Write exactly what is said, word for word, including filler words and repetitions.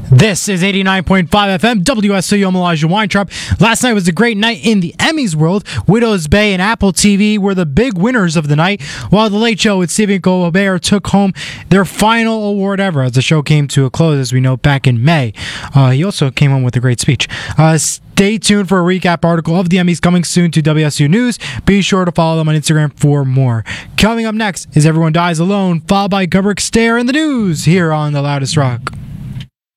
This is eighty-nine point five F M, W S O U Elijah Weintraub. Last night was a great night in the Emmys world. Widows Bay and Apple T V were the big winners of the night, while The Late Show with Stephen Colbert took home their final award ever as the show came to a close, as we know, back in May. Uh, he also came home with a great speech. Uh, Stay tuned for a recap article of the Emmys coming soon to W S U News. Be sure to follow them on Instagram for more. Coming up next is Everyone Dies Alone, followed by Kubrick's Stare in the News here on The Loudest Rock.